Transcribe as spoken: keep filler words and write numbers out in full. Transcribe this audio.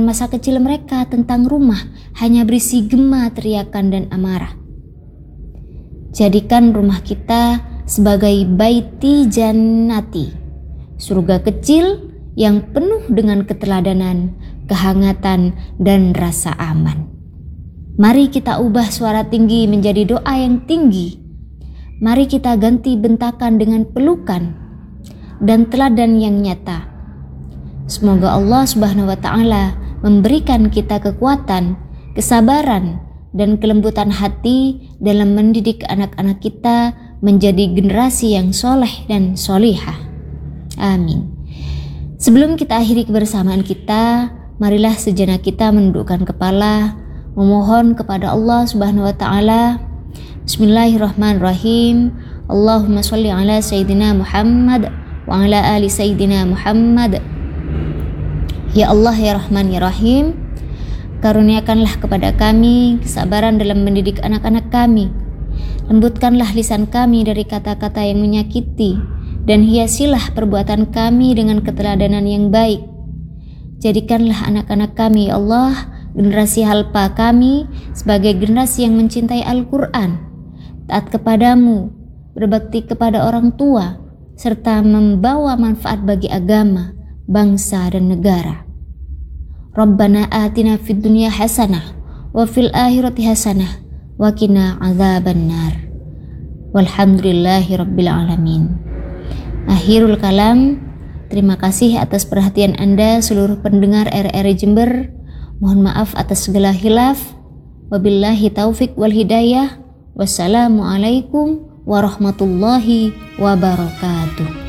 masa kecil mereka tentang rumah hanya berisi gema, teriakan, dan amarah. Jadikan rumah kita sebagai baiti jannati, surga kecil yang penuh dengan keteladanan, kehangatan, dan rasa aman. Mari kita ubah suara tinggi menjadi doa yang tinggi. Mari kita ganti bentakan dengan pelukan dan teladan yang nyata. Semoga Allah Subhanahu wa Ta'ala memberikan kita kekuatan, kesabaran, dan kelembutan hati dalam mendidik anak-anak kita menjadi generasi yang soleh dan solihah. Amin. Sebelum kita akhiri kebersamaan kita, marilah sejenak kita menundukkan kepala, memohon kepada Allah Subhanahu wa Ta'ala. Bismillahirrahmanirrahim. Allahumma sholli ala Sayyidina Muhammad wa ala ali Sayyidina Muhammad. Ya Allah, ya Rahman, ya Rahim, karuniakanlah kepada kami kesabaran dalam mendidik anak-anak kami. Lembutkanlah lisan kami dari kata-kata yang menyakiti, dan hiasilah perbuatan kami dengan keteladanan yang baik. Jadikanlah anak-anak kami, ya Allah, generasi halpa kami sebagai generasi yang mencintai Al-Quran, taat kepadamu, berbakti kepada orang tua, serta membawa manfaat bagi agama, bangsa, dan negara. Rabbana atina fid dunya hasanah wa fil akhirati hasanah wa qina adzabannar. Walhamdulillahi rabbil alamin. Akhirul kalam, terima kasih atas perhatian Anda seluruh pendengar R R I Jember. Mohon maaf atas segala khilaf. Wabillahi taufik wal hidayah. Wassalamualaikum warahmatullahi wabarakatuh.